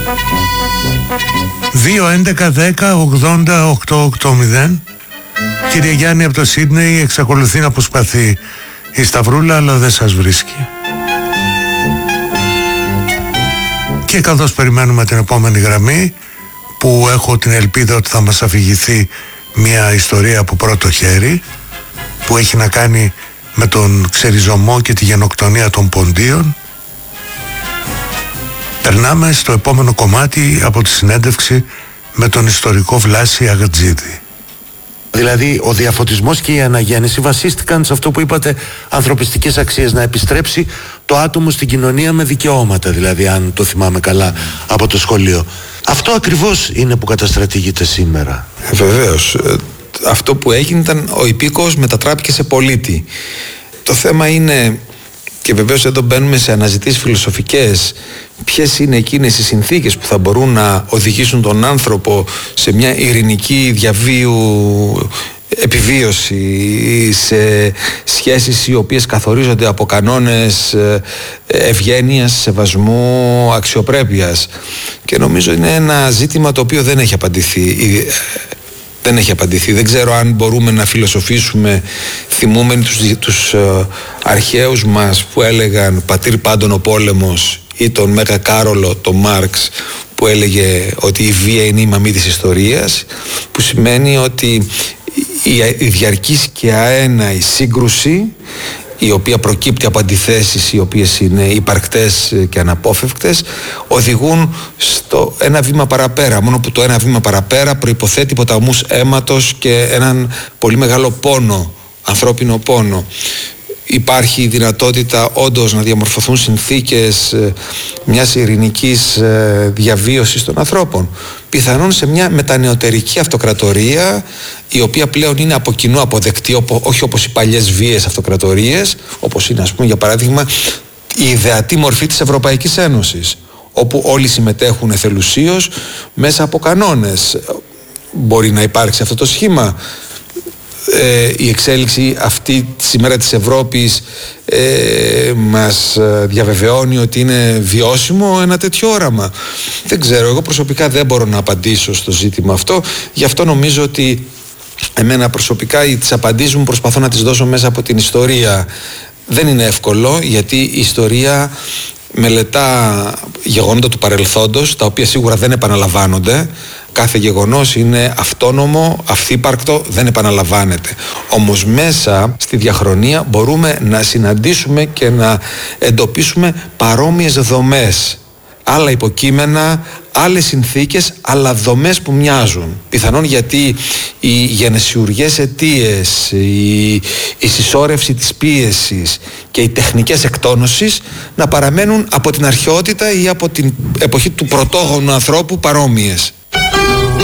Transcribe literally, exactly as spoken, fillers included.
δύο έντεκα δέκα ογδόντα οκτακόσια ογδόντα. Κύριε Γιάννη από το Σίδνεϊ, εξακολουθεί να προσπαθεί η Σταυρούλα, αλλά δεν σας βρίσκει. Και καθώς περιμένουμε την επόμενη γραμμή, που έχω την ελπίδα ότι θα μας αφηγηθεί μια ιστορία από πρώτο χέρι, που έχει να κάνει με τον ξεριζωμό και τη γενοκτονία των Ποντίων, περνάμε στο επόμενο κομμάτι από τη συνέντευξη με τον ιστορικό Βλάση Αγατζίδη. Δηλαδή ο διαφωτισμός και η αναγέννηση βασίστηκαν σε αυτό που είπατε, ανθρωπιστικές αξίες, να επιστρέψει το άτομο στην κοινωνία με δικαιώματα, δηλαδή, αν το θυμάμαι καλά από το σχολείο. Αυτό ακριβώς είναι που καταστρατηγείται σήμερα. Ε, βεβαίως. Αυτό που έγινε ήταν ο υπήκοος μετατράπηκε σε πολίτη. Το θέμα είναι, και βεβαίως εδώ μπαίνουμε σε αναζητήσεις φιλοσοφικές, ποιες είναι εκείνες οι συνθήκες που θα μπορούν να οδηγήσουν τον άνθρωπο σε μια ειρηνική διαβίου επιβίωση, σε σχέσεις οι οποίες καθορίζονται από κανόνες ευγένειας, σεβασμού, αξιοπρέπειας. Και νομίζω είναι ένα ζήτημα το οποίο δεν έχει απαντηθεί. Δεν έχει απαντηθεί. Δεν ξέρω αν μπορούμε να φιλοσοφήσουμε θυμούμενοι τους, τους uh, αρχαίους μας που έλεγαν πατήρ πάντων ο πόλεμος, ή τον Μέγα Κάρολο, τον Μάρξ, που έλεγε ότι η βία είναι η μαμή της ιστορίας, που σημαίνει ότι η, η διαρκής και αέναη σύγκρουση, η οποία προκύπτει από αντιθέσεις οι οποίες είναι υπαρκτές και αναπόφευκτες, οδηγούν στο ένα βήμα παραπέρα, μόνο που το ένα βήμα παραπέρα προϋποθέτει ποταμούς αίματος και έναν πολύ μεγάλο πόνο, ανθρώπινο πόνο. Υπάρχει η δυνατότητα όντως να διαμορφωθούν συνθήκες μιας ειρηνικής διαβίωσης των ανθρώπων. Πιθανόν σε μια μετανεωτερική αυτοκρατορία, η οποία πλέον είναι από κοινού αποδεκτή, όχι όπως οι παλιές βίαιες αυτοκρατορίες, όπως είναι, ας πούμε, για παράδειγμα, η ιδεατή μορφή της Ευρωπαϊκής Ένωσης, όπου όλοι συμμετέχουν εθελουσίως μέσα από κανόνες. Μπορεί να υπάρξει αυτό το σχήμα. Ε, η εξέλιξη αυτή σήμερα της Ευρώπης ε, μας διαβεβαιώνει ότι είναι βιώσιμο ένα τέτοιο όραμα. Δεν ξέρω, εγώ προσωπικά δεν μπορώ να απαντήσω στο ζήτημα αυτό. Γι' αυτό νομίζω ότι εμένα προσωπικά τις απαντήσεις μου προσπαθώ να τις δώσω μέσα από την ιστορία. Δεν είναι εύκολο, γιατί η ιστορία μελετά γεγονότα του παρελθόντος, τα οποία σίγουρα δεν επαναλαμβάνονται. Κάθε γεγονός είναι αυτόνομο, αυθύπαρκτο, δεν επαναλαμβάνεται. Όμως μέσα στη διαχρονία μπορούμε να συναντήσουμε και να εντοπίσουμε παρόμοιες δομές. Άλλα υποκείμενα, άλλες συνθήκες, αλλά δομές που μοιάζουν. Πιθανόν γιατί οι γενεσιουργές αιτίες, η, η συσσόρευση της πίεσης και οι τεχνικές εκτόνωσης να παραμένουν από την αρχαιότητα ή από την εποχή του πρωτόγονου ανθρώπου παρόμοιες.